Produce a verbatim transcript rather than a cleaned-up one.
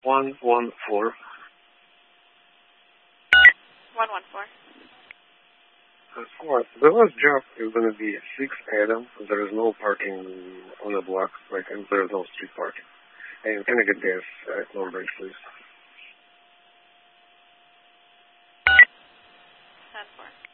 one one four. one one four. Of course. The last job is going to be six Adam. There is no parking on the block, like, and there is no street parking. And can I get gas at Long Branch, please? ten four.